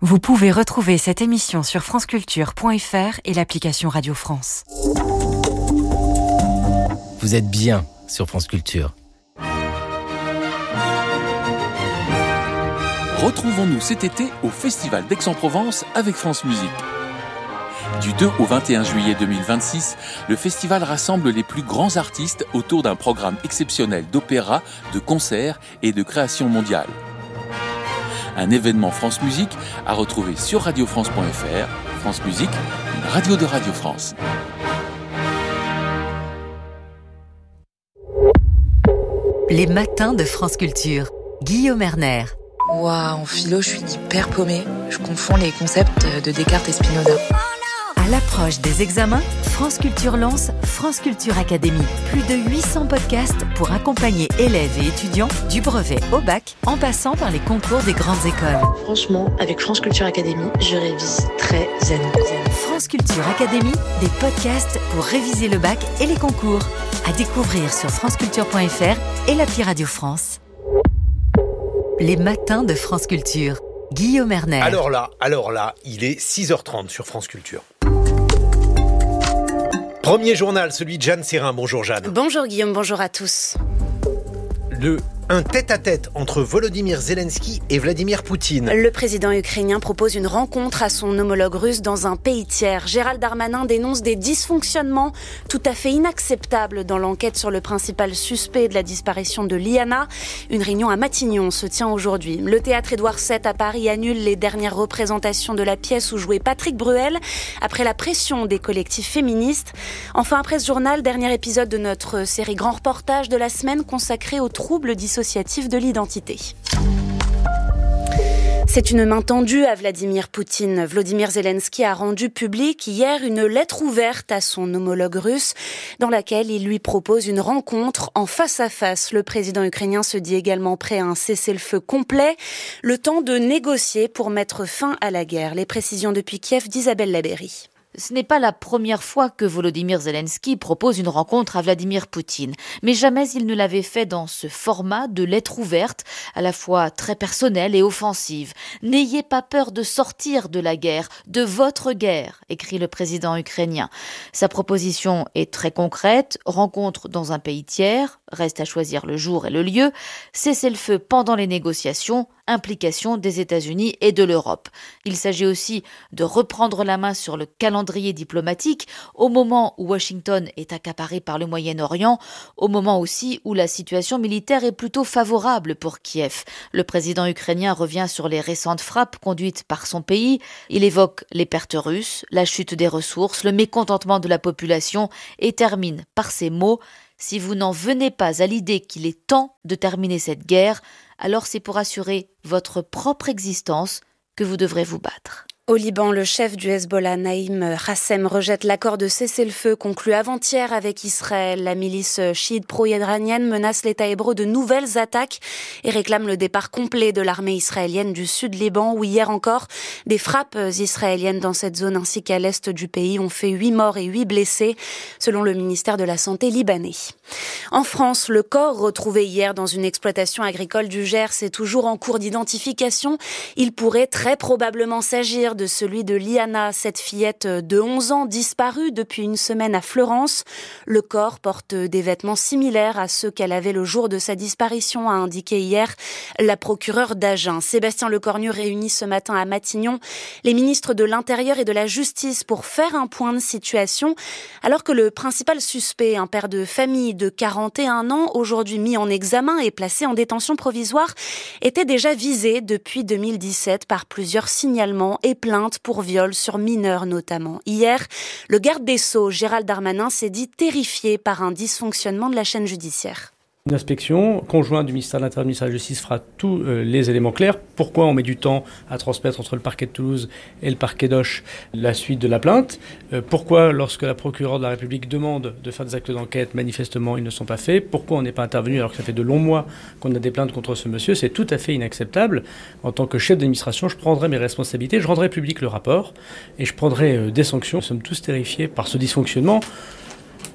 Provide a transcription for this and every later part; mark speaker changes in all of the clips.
Speaker 1: Vous pouvez retrouver cette émission sur franceculture.fr et l'application Radio France.
Speaker 2: Vous êtes bien sur France Culture.
Speaker 3: Retrouvons-nous cet été au Festival d'Aix-en-Provence avec France Musique. Du 2 au 21 juillet 2026, le festival rassemble les plus grands artistes autour d'un programme exceptionnel d'opéra, de concerts et de création mondiale. Un événement France Musique à retrouver sur radiofrance.fr. France Musique, une radio de Radio France.
Speaker 1: Les matins de France Culture. Guillaume Erner.
Speaker 4: Waouh, en philo, je suis hyper paumée. Je confonds les concepts de Descartes et Spinoza.
Speaker 1: À l'approche des examens, France Culture lance France Culture Academy. Plus de 800 podcasts pour accompagner élèves et étudiants du brevet au bac, en passant par les concours des grandes écoles.
Speaker 5: Franchement, avec France Culture Academy, je révise très zen.
Speaker 1: France Culture Academy, des podcasts pour réviser le bac et les concours. À découvrir sur franceculture.fr et l'appli Radio France. Les matins de France Culture. Guillaume Erner.
Speaker 6: Alors là, il est 6h30 sur France Culture. Premier journal, celui de Jeanne Serrin. Bonjour Jeanne.
Speaker 7: Bonjour Guillaume, bonjour à tous.
Speaker 6: Un tête-à-tête entre Volodymyr Zelensky et Vladimir Poutine.
Speaker 7: Le président ukrainien propose une rencontre à son homologue russe dans un pays tiers. Gérald Darmanin dénonce des dysfonctionnements tout à fait inacceptables dans l'enquête sur le principal suspect de la disparition de Liana. Une réunion à Matignon se tient aujourd'hui. Le théâtre Édouard VII à Paris annule les dernières représentations de la pièce où jouait Patrick Bruel après la pression des collectifs féministes. Enfin, après ce journal, dernier épisode de notre série Grand Reportage de la semaine consacrée aux troubles dissociatifs de l'identité. C'est une main tendue à Vladimir Poutine. Volodymyr Zelensky a rendu public hier une lettre ouverte à son homologue russe dans laquelle il lui propose une rencontre en face à face. Le président ukrainien se dit également prêt à un cessez-le-feu complet, le temps de négocier pour mettre fin à la guerre. Les précisions depuis Kiev d'Isabelle Labéry.
Speaker 8: Ce n'est pas la première fois que Volodymyr Zelensky propose une rencontre à Vladimir Poutine, mais jamais il ne l'avait fait dans ce format de lettre ouverte, à la fois très personnelle et offensive. « N'ayez pas peur de sortir de la guerre, de votre guerre », écrit le président ukrainien. Sa proposition est très concrète, rencontre dans un pays tiers, reste à choisir le jour et le lieu, cessez-le-feu pendant les négociations, implication des États-Unis et de l'Europe. Il s'agit aussi de reprendre la main sur le calendrier diplomatique au moment où Washington est accaparé par le Moyen-Orient, au moment aussi où la situation militaire est plutôt favorable pour Kiev. Le président ukrainien revient sur les récentes frappes conduites par son pays. Il évoque les pertes russes, la chute des ressources, le mécontentement de la population et termine par ces mots: « Si vous n'en venez pas à l'idée qu'il est temps de terminer cette guerre, alors c'est pour assurer votre propre existence que vous devrez vous battre. »
Speaker 7: Au Liban, le chef du Hezbollah, Naïm Qassem, rejette l'accord de cessez-le-feu conclu avant-hier avec Israël. La milice chiite pro-iranienne menace l'État hébreu de nouvelles attaques et réclame le départ complet de l'armée israélienne du sud Liban, où hier encore, des frappes israéliennes dans cette zone ainsi qu'à l'est du pays ont fait 8 morts et 8 blessés, selon le ministère de la Santé libanais. En France, le corps retrouvé hier dans une exploitation agricole du Gers est toujours en cours d'identification. Il pourrait très probablement s'agir de celui de Liana, cette fillette de 11 ans disparue depuis une semaine à Fleurance. Le corps porte des vêtements similaires à ceux qu'elle avait le jour de sa disparition, a indiqué hier la procureure d'Agen. Sébastien Lecornu réunit ce matin à Matignon les ministres de l'Intérieur et de la Justice pour faire un point de situation, alors que le principal suspect, un père de famille de 41 ans, aujourd'hui mis en examen et placé en détention provisoire, était déjà visé depuis 2017 par plusieurs signalements et plaintes pour viol sur mineurs notamment. Hier, le garde des Sceaux, Gérald Darmanin, s'est dit terrifié par un dysfonctionnement de la chaîne judiciaire.
Speaker 9: Une inspection conjointe du ministère de l'Intérieur et du ministère de la Justice fera tous les éléments clairs. Pourquoi on met du temps à transmettre entre le parquet de Toulouse et le parquet d'Auch la suite de la plainte ? Pourquoi, lorsque la procureure de la République demande de faire des actes d'enquête, manifestement ils ne sont pas faits ? Pourquoi on n'est pas intervenu alors que ça fait de longs mois qu'on a des plaintes contre ce monsieur ? C'est tout à fait inacceptable. En tant que chef d'administration, je prendrai mes responsabilités, je rendrai public le rapport et je prendrai des sanctions. Nous sommes tous terrifiés par ce dysfonctionnement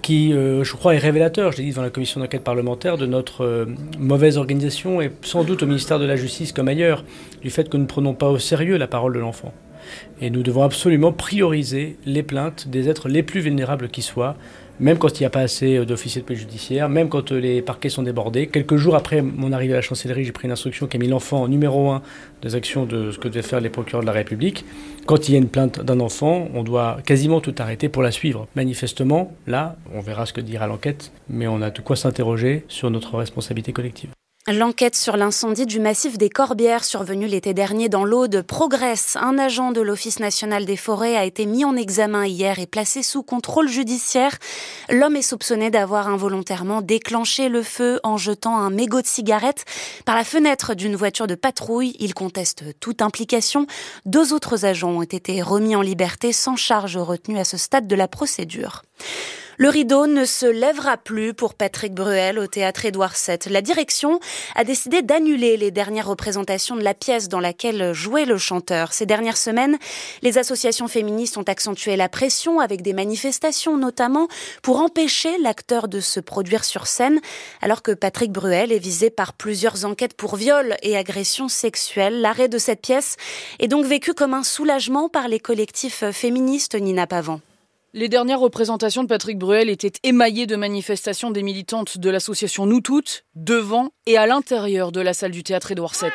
Speaker 9: qui, je crois, est révélateur, je l'ai dit devant la commission d'enquête parlementaire, de notre mauvaise organisation et sans doute au ministère de la Justice comme ailleurs, du fait que nous ne prenons pas au sérieux la parole de l'enfant. Et nous devons absolument prioriser les plaintes des êtres les plus vulnérables qui soient, même quand il n'y a pas assez d'officiers de police judiciaire, même quand les parquets sont débordés. Quelques jours après mon arrivée à la chancellerie, j'ai pris une instruction qui a mis l'enfant en numéro 1 des actions de ce que devaient faire les procureurs de la République. Quand il y a une plainte d'un enfant, on doit quasiment tout arrêter pour la suivre. Manifestement, là, on verra ce que dira l'enquête, mais on a de quoi s'interroger sur notre responsabilité collective.
Speaker 7: L'enquête sur l'incendie du massif des Corbières survenu l'été dernier dans l'Aude progresse. Un agent de l'Office national des forêts a été mis en examen hier et placé sous contrôle judiciaire. L'homme est soupçonné d'avoir involontairement déclenché le feu en jetant un mégot de cigarette par la fenêtre d'une voiture de patrouille. Il conteste toute implication. 2 autres agents ont été remis en liberté sans charge retenue à ce stade de la procédure. Le rideau ne se lèvera plus pour Patrick Bruel au théâtre Édouard VII. La direction a décidé d'annuler les dernières représentations de la pièce dans laquelle jouait le chanteur. Ces dernières semaines, les associations féministes ont accentué la pression avec des manifestations notamment pour empêcher l'acteur de se produire sur scène, alors que Patrick Bruel est visé par plusieurs enquêtes pour viol et agressions sexuelles. L'arrêt de cette pièce est donc vécu comme un soulagement par les collectifs féministes, Nina Pavant.
Speaker 10: Les dernières représentations de Patrick Bruel étaient émaillées de manifestations des militantes de l'association Nous Toutes, devant et à l'intérieur de la salle du théâtre Édouard VII.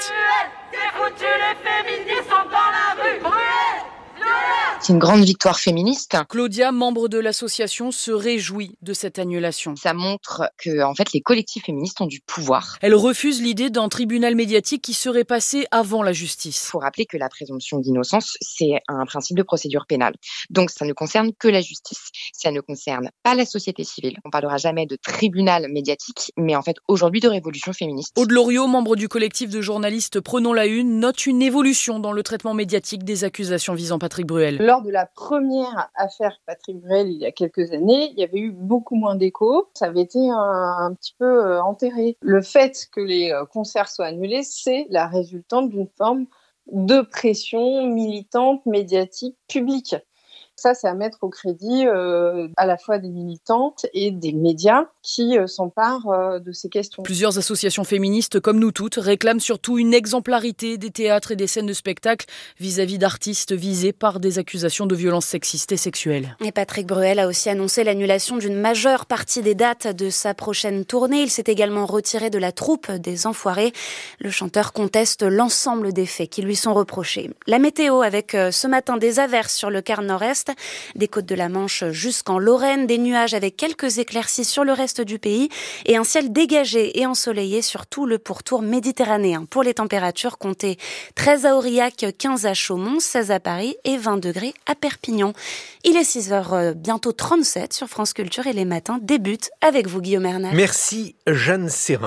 Speaker 4: C'est une grande victoire féministe.
Speaker 10: Claudia, membre de l'association, se réjouit de cette annulation.
Speaker 4: Ça montre que, en fait, les collectifs féministes ont du pouvoir.
Speaker 10: Elle refuse l'idée d'un tribunal médiatique qui serait passé avant la justice.
Speaker 4: Il faut rappeler que la présomption d'innocence, c'est un principe de procédure pénale. Donc, ça ne concerne que la justice. Ça ne concerne pas la société civile. On parlera jamais de tribunal médiatique, mais en fait, aujourd'hui, de révolution féministe.
Speaker 10: Aude Loriot, membre du collectif de journalistes Prenons la Une, note une évolution dans le traitement médiatique des accusations visant Patrick Bruel.
Speaker 11: Lors de la première affaire Patrick Bruel, il y a quelques années, il y avait eu beaucoup moins d'écho. Ça avait été un petit peu enterré. Le fait que les concerts soient annulés, c'est la résultante d'une forme de pression militante, médiatique, publique. Ça, c'est à mettre au crédit à la fois des militantes et des médias qui s'emparent de ces questions.
Speaker 10: Plusieurs associations féministes, comme Nous Toutes, réclament surtout une exemplarité des théâtres et des scènes de spectacle vis-à-vis d'artistes visés par des accusations de violences sexistes et sexuelles.
Speaker 7: Et Patrick Bruel a aussi annoncé l'annulation d'une majeure partie des dates de sa prochaine tournée. Il s'est également retiré de la troupe des Enfoirés. Le chanteur conteste l'ensemble des faits qui lui sont reprochés. La météo avec ce matin des averses sur le quart nord-est, des côtes de la Manche jusqu'en Lorraine, des nuages avec quelques éclaircies sur le reste du pays et un ciel dégagé et ensoleillé sur tout le pourtour méditerranéen. Pour les températures, comptez 13 à Aurillac, 15 à Chaumont, 16 à Paris et 20 degrés à Perpignan. Il est 6h, bientôt 37 sur France Culture et les matins débutent avec vous, Guillaume Ernac.
Speaker 6: Merci, Jeanne Serrin.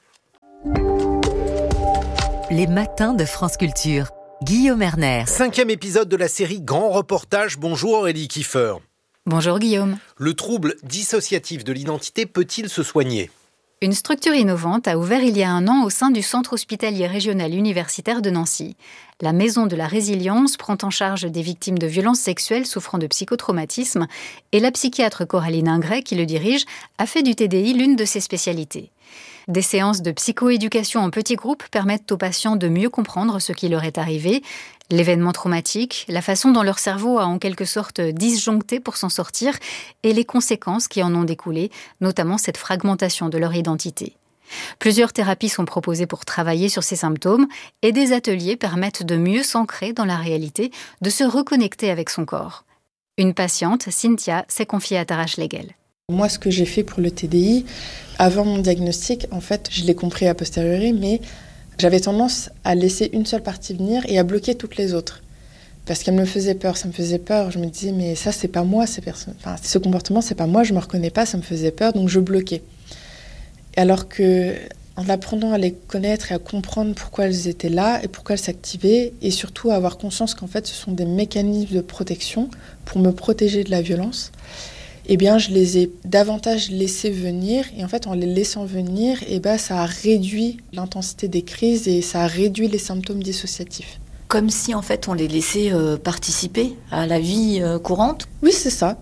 Speaker 1: Les matins de France Culture. Guillaume Erner.
Speaker 6: 5e épisode de la série Grand Reportage. Bonjour Aurélie Kiefer.
Speaker 12: Bonjour Guillaume.
Speaker 6: Le trouble dissociatif de l'identité peut-il se soigner ?
Speaker 12: Une structure innovante a ouvert il y a 1 an au sein du Centre hospitalier régional universitaire de Nancy. La Maison de la Résilience prend en charge des victimes de violences sexuelles souffrant de psychotraumatisme et la psychiatre Coraline Ingray, qui le dirige, a fait du TDI l'une de ses spécialités. Des séances de psychoéducation en petits groupes permettent aux patients de mieux comprendre ce qui leur est arrivé, l'événement traumatique, la façon dont leur cerveau a en quelque sorte disjoncté pour s'en sortir et les conséquences qui en ont découlé, notamment cette fragmentation de leur identité. Plusieurs thérapies sont proposées pour travailler sur ces symptômes et des ateliers permettent de mieux s'ancrer dans la réalité, de se reconnecter avec son corps. Une patiente, Cynthia, s'est confiée à Tarach Legel.
Speaker 13: Moi, ce que j'ai fait pour le TDI, avant mon diagnostic, en fait, je l'ai compris a posteriori, mais j'avais tendance à laisser une seule partie venir et à bloquer toutes les autres. Parce qu'elle me faisait peur, ça me faisait peur. Je me disais, mais ça, c'est pas moi, ce comportement, c'est pas moi, je me reconnais pas, ça me faisait peur, donc je bloquais. Alors que, en apprenant à les connaître et à comprendre pourquoi elles étaient là et pourquoi elles s'activaient, et surtout à avoir conscience qu'en fait, ce sont des mécanismes de protection pour me protéger de la violence, eh bien, je les ai davantage laissés venir. Et en fait, en les laissant venir, ça a réduit l'intensité des crises et ça a réduit les symptômes dissociatifs.
Speaker 14: Comme si, en fait, on les laissait participer à la vie courante ?
Speaker 13: Oui, c'est ça.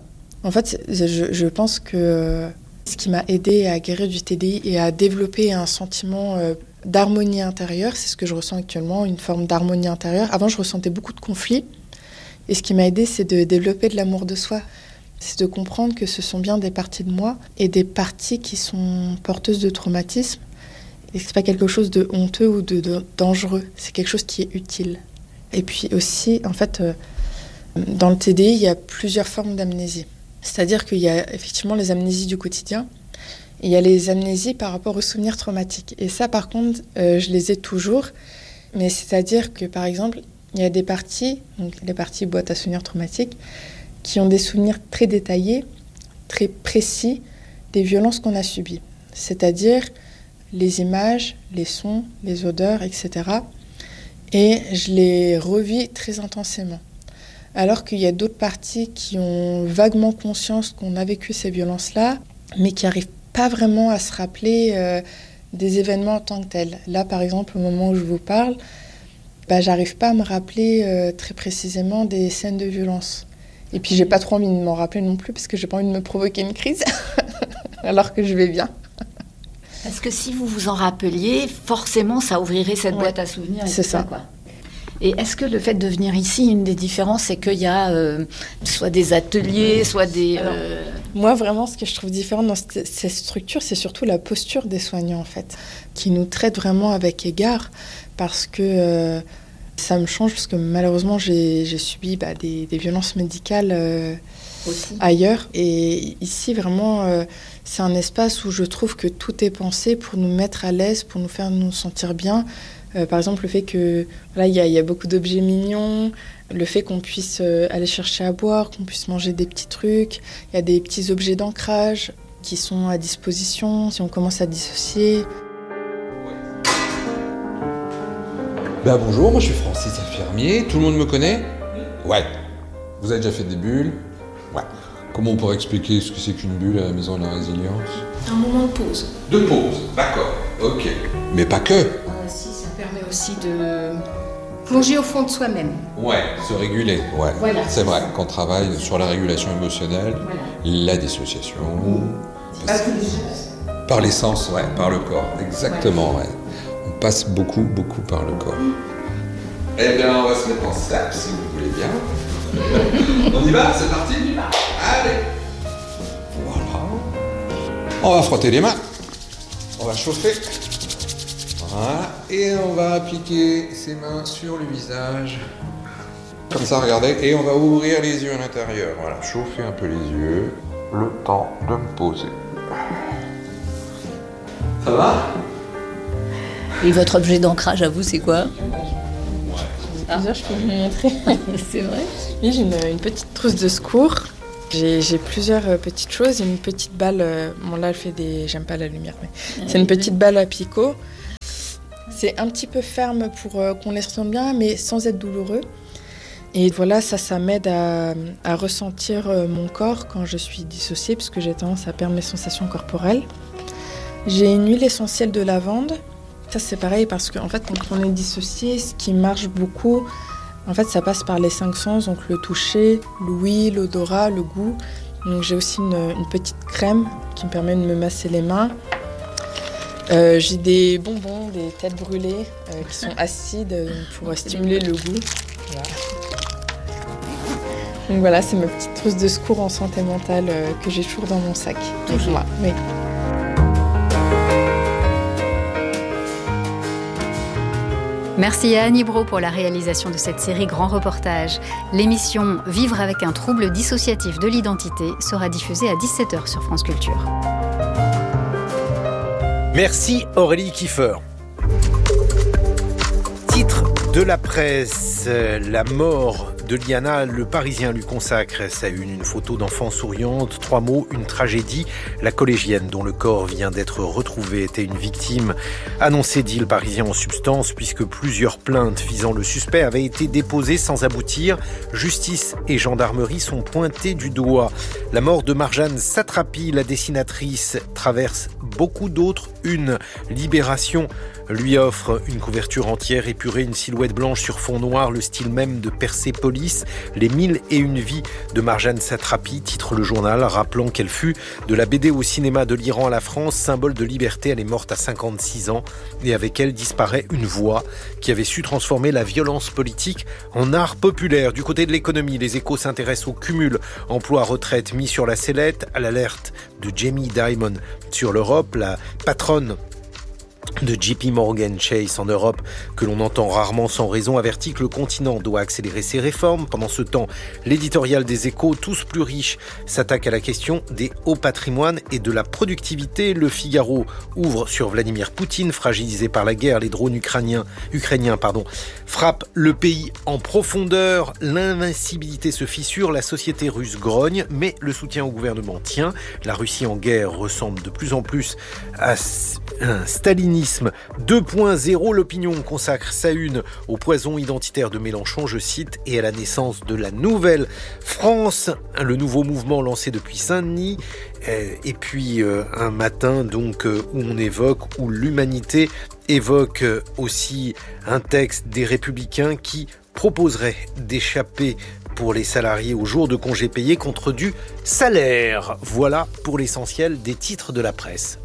Speaker 13: En fait, je pense que ce qui m'a aidée à guérir du TDI et à développer un sentiment d'harmonie intérieure, c'est ce que je ressens actuellement, une forme d'harmonie intérieure. Avant, je ressentais beaucoup de conflits. Et ce qui m'a aidée, c'est de développer de l'amour de soi. C'est de comprendre que ce sont bien des parties de moi et des parties qui sont porteuses de traumatisme. Et que ce n'est pas quelque chose de honteux ou de dangereux. C'est quelque chose qui est utile. Et puis aussi, en fait, dans le TDI, il y a plusieurs formes d'amnésie. C'est-à-dire qu'il y a effectivement les amnésies du quotidien. Et il y a les amnésies par rapport aux souvenirs traumatiques. Et ça, par contre, je les ai toujours. Mais c'est-à-dire que, par exemple, il y a des parties, donc les parties boîte à souvenirs traumatiques, qui ont des souvenirs très détaillés, très précis des violences qu'on a subies. C'est-à-dire les images, les sons, les odeurs, etc. Et je les revis très intensément. Alors qu'il y a d'autres parties qui ont vaguement conscience qu'on a vécu ces violences-là, mais qui n'arrivent pas vraiment à se rappeler des événements en tant que tels. Là, par exemple, au moment où je vous parle, j'arrive pas à me rappeler très précisément des scènes de violence. Et puis, j'ai pas trop envie de m'en rappeler non plus, parce que j'ai pas envie de me provoquer une crise, alors que je vais bien.
Speaker 14: Parce que si vous vous en rappeliez, forcément, ça ouvrirait cette boîte à souvenirs.
Speaker 13: C'est ça.
Speaker 14: Quoi. Et est-ce que le fait de venir ici, une des différences, c'est qu'il y a soit des ateliers, soit des...
Speaker 13: Moi, vraiment, ce que je trouve différent dans ces structures, c'est surtout la posture des soignants, en fait, qui nous traitent vraiment avec égard, parce que ça me change, parce que malheureusement, j'ai subi des violences médicales ailleurs. Et ici, vraiment, c'est un espace où je trouve que tout est pensé pour nous mettre à l'aise, pour nous faire nous sentir bien. Par exemple, le fait que il y a beaucoup d'objets mignons, le fait qu'on puisse aller chercher à boire, qu'on puisse manger des petits trucs. Il y a des petits objets d'ancrage qui sont à disposition si on commence à dissocier.
Speaker 15: Bonjour, moi je suis Francis Infirmier. Tout le monde me connaît ? Ouais. Vous avez déjà fait des bulles ? Ouais. Comment on pourrait expliquer ce que c'est qu'une bulle à la Maison de la Résilience ?
Speaker 14: Un moment de pause.
Speaker 15: De pause, d'accord, ok. Mais pas que.
Speaker 14: Si, ça permet aussi de plonger au fond de soi-même.
Speaker 15: Ouais, se réguler, ouais.
Speaker 14: Voilà,
Speaker 15: c'est vrai qu'on travaille sur la régulation émotionnelle, la dissociation. Par les sens, ouais, par le corps, exactement, ouais. On passe beaucoup par le corps. Eh bien, on va se mettre en sac, si vous voulez bien. On y va, c'est parti ? Allez. Voilà. On va frotter les mains. On va chauffer. Voilà. Et on va appliquer ses mains sur le visage. Comme ça, regardez. Et on va ouvrir les yeux à l'intérieur. Voilà, chauffer un peu les yeux. Le temps de me poser. Ça va ?
Speaker 14: Et votre objet d'ancrage à vous, c'est quoi ?
Speaker 13: Je peux vous montrer.
Speaker 14: C'est vrai ?
Speaker 13: Oui, j'ai une petite trousse de secours. J'ai plusieurs petites choses. Une petite balle. Bon, là, elle fait des. J'aime pas la lumière, mais c'est une petite balle à picot. C'est un petit peu ferme pour qu'on les ressente bien, mais sans être douloureux. Et voilà, ça m'aide à ressentir mon corps quand je suis dissociée, parce que j'ai tendance à perdre mes sensations corporelles. J'ai une huile essentielle de lavande. Ça, c'est pareil, parce qu'en fait, quand on est dissocié, ce qui marche beaucoup, en fait, ça passe par les 5 sens, donc le toucher, l'ouïe, l'odorat, le goût. Donc j'ai aussi une petite crème qui me permet de me masser les mains. J'ai des bonbons, des têtes brûlées qui sont acides pour stimuler le goût. Voilà. Donc voilà, c'est ma petite trousse de secours en santé mentale que j'ai toujours dans mon sac. Toujours. Oui.
Speaker 12: Merci à Annie Brault pour la réalisation de cette série Grand Reportage. L'émission Vivre avec un trouble dissociatif de l'identité sera diffusée à 17h sur France Culture.
Speaker 6: Merci Aurélie Kiefer. Titre de la presse, la mort de Liana, Le Parisien lui consacre sa une photo d'enfant souriante, 3 mots, une tragédie. La collégienne dont le corps vient d'être retrouvé était une victime annoncée, dit Le Parisien en substance, puisque plusieurs plaintes visant le suspect avaient été déposées sans aboutir. Justice et gendarmerie sont pointés du doigt. La mort de Marjane Satrapi, la dessinatrice, traverse beaucoup d'autres. Une libération lui offre une couverture entière épurée, une silhouette blanche sur fond noir, le style même de Persépolis. Les 1001 vies de Marjane Satrapi, titre le journal, rappelant qu'elle fut de la BD au cinéma de l'Iran à la France, symbole de liberté. Elle est morte à 56 ans et avec elle disparaît une voix qui avait su transformer la violence politique en art populaire. Du côté de l'économie, les Échos s'intéressent au cumul emploi-retraite mis sur la sellette, à l'alerte de Jamie Dimon sur l'Europe, la patronne de JP Morgan Chase en Europe, que l'on entend rarement sans raison, avertit que le continent doit accélérer ses réformes. Pendant ce temps, l'éditorial des Échos, tous plus riches, s'attaque à la question des hauts patrimoines et de la productivité. Le Figaro ouvre sur Vladimir Poutine, fragilisé par la guerre. Les drones ukrainiens frappent le pays en profondeur. L'invincibilité se fissure, la société russe grogne, mais le soutien au gouvernement tient. La Russie en guerre ressemble de plus en plus à un stalinisme 2.0. L'Opinion consacre sa une au poison identitaire de Mélenchon, je cite, et à la naissance de la nouvelle France, le nouveau mouvement lancé depuis Saint-Denis, et puis un matin donc où l'humanité évoque aussi un texte des Républicains qui proposerait d'échapper pour les salariés aux jours de congés payés contre du salaire. Voilà pour l'essentiel des titres de la presse.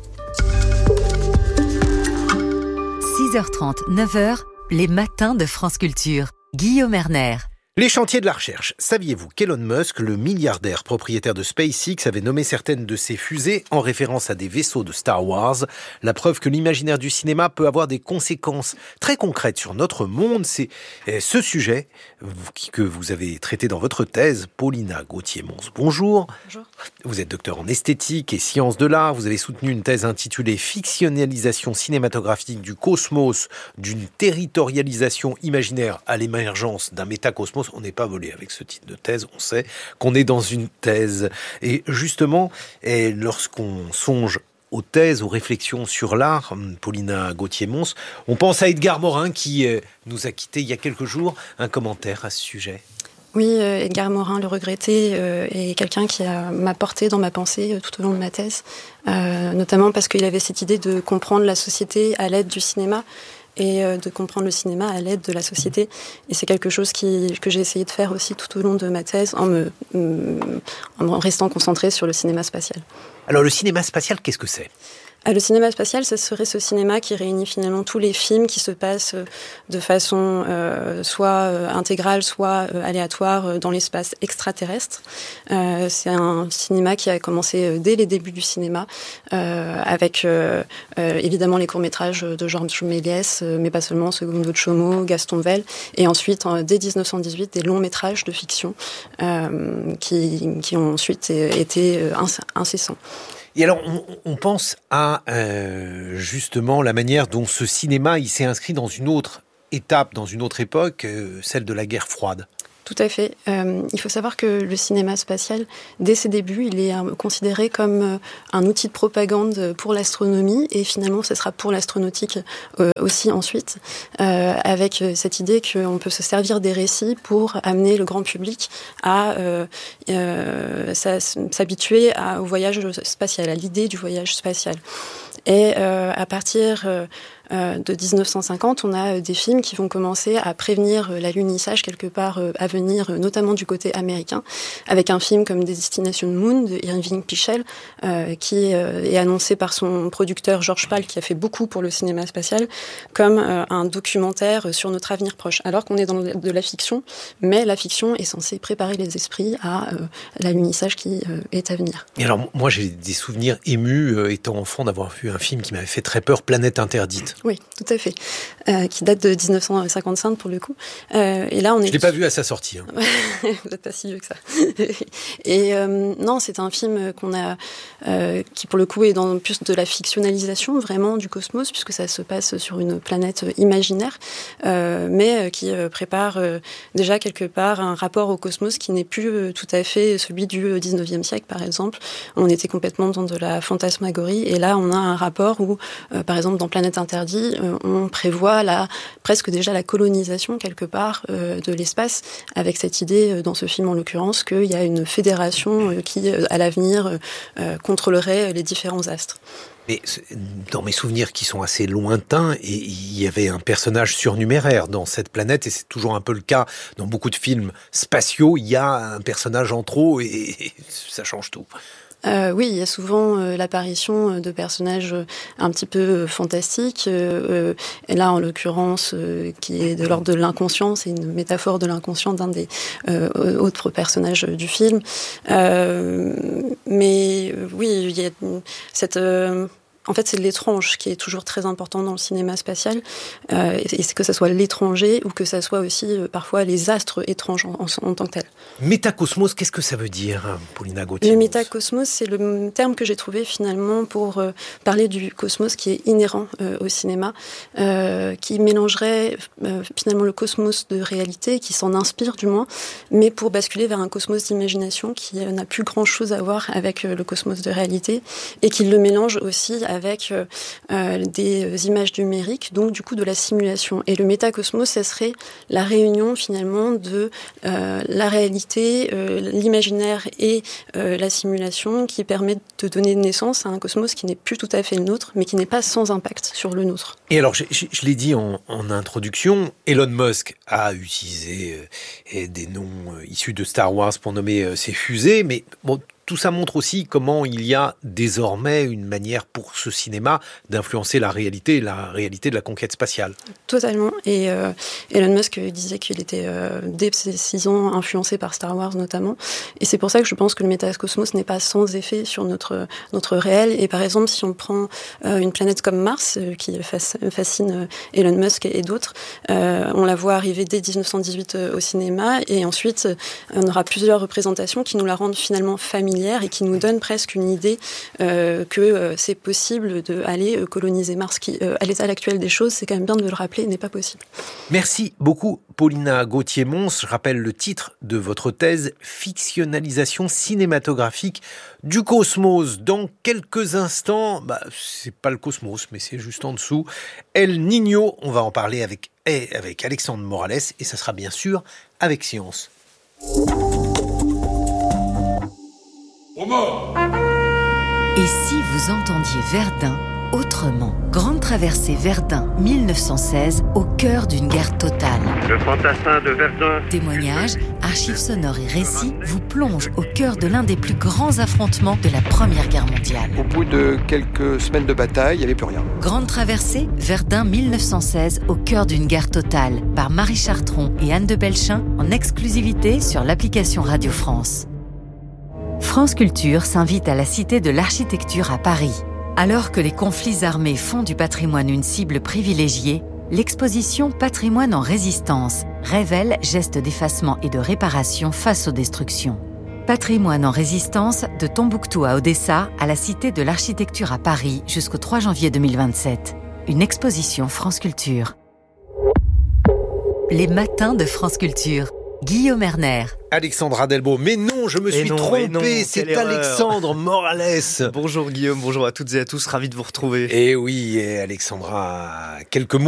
Speaker 1: 6h30, 9h, les matins de France Culture. Guillaume Erner.
Speaker 6: Les chantiers de la recherche. Saviez-vous qu'Elon Musk, le milliardaire propriétaire de SpaceX, avait nommé certaines de ses fusées en référence à des vaisseaux de Star Wars? La preuve que l'imaginaire du cinéma peut avoir des conséquences très concrètes sur notre monde. C'est ce sujet que vous avez traité dans votre thèse, Paulina Gauthier-Mons. Bonjour.
Speaker 16: Bonjour.
Speaker 6: Vous êtes docteur en esthétique et sciences de l'art. Vous avez soutenu une thèse intitulée « Fictionnalisation cinématographique du cosmos, d'une territorialisation imaginaire à l'émergence d'un métacosmos ». On n'est pas volé avec ce titre de thèse, on sait qu'on est dans une thèse. Et justement, lorsqu'on songe aux thèses, aux réflexions sur l'art, Paulina Gauthier-Mons, on pense à Edgar Morin qui nous a quittés il y a quelques jours. Un commentaire à ce sujet?
Speaker 16: Oui, Edgar Morin, le regretté, est quelqu'un qui m'a porté dans ma pensée tout au long de ma thèse, notamment parce qu'il avait cette idée de comprendre la société à l'aide du cinéma, et de comprendre le cinéma à l'aide de la société. Et c'est quelque chose que j'ai essayé de faire aussi tout au long de ma thèse, en restant concentrée sur le cinéma spatial.
Speaker 6: Alors le cinéma spatial, qu'est-ce que c'est ?
Speaker 16: Le cinéma spatial, ce serait ce cinéma qui réunit finalement tous les films qui se passent de façon soit intégrale, soit aléatoire dans l'espace extraterrestre. C'est un cinéma qui a commencé dès les débuts du cinéma, avec évidemment les courts-métrages de Georges Méliès, mais pas seulement, Segundo Chomo, Gaston Vell, et ensuite, dès 1918, des longs-métrages de fiction qui ont ensuite été incessants.
Speaker 6: Et alors, on pense à justement la manière dont ce cinéma il s'est inscrit dans une autre étape, dans une autre époque, celle de la guerre froide.
Speaker 16: Tout à fait. Il faut savoir que le cinéma spatial, dès ses débuts, il est considéré comme un outil de propagande pour l'astronomie, et finalement, ce sera pour l'astronautique aussi ensuite, avec cette idée qu'on peut se servir des récits pour amener le grand public à s'habituer au voyage spatial, à l'idée du voyage spatial. Et à partir de 1950, on a des films qui vont commencer à prévenir l'alunissage quelque part à venir, notamment du côté américain, avec un film comme Destination Moon de Irving Pichel, qui est annoncé par son producteur George Pal, qui a fait beaucoup pour le cinéma spatial, comme un documentaire sur notre avenir proche. Alors qu'on est dans de la fiction, mais la fiction est censée préparer les esprits à l'alunissage qui est à venir.
Speaker 6: Et alors, moi, j'ai des souvenirs émus, étant enfant, d'avoir vu un film qui m'avait fait très peur, Planète Interdite.
Speaker 16: Oui, tout à fait. Qui date de 1955 pour le coup. Et là, on est.
Speaker 6: Je l'ai pas vu à sa sortie. Hein.
Speaker 16: Vous n'êtes pas si vieux que ça. Et non, c'est un film qui pour le coup est dans plus de la fictionnalisation vraiment du cosmos, puisque ça se passe sur une planète imaginaire, mais qui prépare déjà quelque part un rapport au cosmos qui n'est plus tout à fait celui du 19e siècle, par exemple. On était complètement dans de la fantasmagorie, et là, on a un rapport où, par exemple, dans Planète Interdite, on prévoit presque déjà la colonisation quelque part de l'espace, avec cette idée, dans ce film en l'occurrence, qu'il y a une fédération qui, à l'avenir, contrôlerait les différents astres.
Speaker 6: Mais dans mes souvenirs qui sont assez lointains, et il y avait un personnage surnuméraire dans cette planète, et c'est toujours un peu le cas dans beaucoup de films spatiaux, il y a un personnage en trop et ça change tout.
Speaker 16: Oui, il y a souvent l'apparition de personnages un petit peu fantastiques. Et là, en l'occurrence, qui est de l'ordre de l'inconscient, c'est une métaphore de l'inconscient d'un des autres personnages du film. Mais oui, il y a cette... En fait, c'est l'étrange qui est toujours très important dans le cinéma spatial, et c'est que ça soit l'étranger ou que ça soit aussi parfois les astres étranges en tant que tels.
Speaker 6: Métacosmos, qu'est-ce que ça veut dire, Paulina Gauthier?
Speaker 16: Le métacosmos, c'est le terme que j'ai trouvé finalement pour parler du cosmos qui est inhérent au cinéma, qui mélangerait finalement le cosmos de réalité, qui s'en inspire du moins, mais pour basculer vers un cosmos d'imagination qui n'a plus grand-chose à voir avec le cosmos de réalité, et qui le mélange aussi avec des images numériques, donc du coup de la simulation. Et le métacosmos, ça serait la réunion finalement de la réalité, l'imaginaire et la simulation, qui permet de donner naissance à un cosmos qui n'est plus tout à fait le nôtre, mais qui n'est pas sans impact sur le nôtre.
Speaker 6: Et alors, je l'ai dit en introduction, Elon Musk a utilisé des noms issus de Star Wars pour nommer ses fusées, mais bon, tout ça montre aussi comment il y a désormais une manière pour ce cinéma d'influencer la réalité de la conquête spatiale.
Speaker 16: Totalement. Et Elon Musk disait qu'il était dès ses 6 ans influencé par Star Wars notamment. Et c'est pour ça que je pense que le métacosmos n'est pas sans effet sur notre réel. Et par exemple, si on prend une planète comme Mars, qui fascine Elon Musk et d'autres, on la voit arriver dès 1918 au cinéma. Et ensuite, on aura plusieurs représentations qui nous la rendent finalement familière et qui nous donne presque une idée que c'est possible d'aller coloniser Mars, qui, à l'état actuel des choses, c'est quand même bien de le rappeler, n'est pas possible.
Speaker 6: Merci beaucoup, Paulina Gauthier-Mons. Je rappelle le titre de votre thèse, Fictionnalisation cinématographique du cosmos. Dans quelques instants, c'est pas le cosmos, mais c'est juste en dessous, El Niño. On va en parler avec Alexandre Morales, et ça sera bien sûr avec Science.
Speaker 1: Et si vous entendiez Verdun autrement? Grande traversée Verdun 1916, au cœur d'une guerre totale.
Speaker 17: Le fantassin de Verdun.
Speaker 1: Témoignages, archives sonores et récits vous plongent au cœur de l'un des plus grands affrontements de la Première Guerre mondiale.
Speaker 18: Au bout de quelques semaines de bataille, il n'y avait plus rien.
Speaker 1: Grande traversée Verdun 1916, au cœur d'une guerre totale, par Marie Chartron et Anne de Belchin, en exclusivité sur l'application Radio France. France Culture s'invite à la Cité de l'Architecture à Paris. Alors que les conflits armés font du patrimoine une cible privilégiée, l'exposition Patrimoine en résistance révèle gestes d'effacement et de réparation face aux destructions. Patrimoine en résistance de Tombouctou à Odessa à la Cité de l'Architecture à Paris jusqu'au 3 janvier 2027. Une exposition France Culture. Les matins de France Culture. Guillaume Erner.
Speaker 6: Alexandra Delbo. Mais non, je me suis trompé, c'est Alexandre Morales.
Speaker 19: Bonjour Guillaume, bonjour à toutes et à tous, ravi de vous retrouver.
Speaker 6: Et oui, Alexandra, quelques mots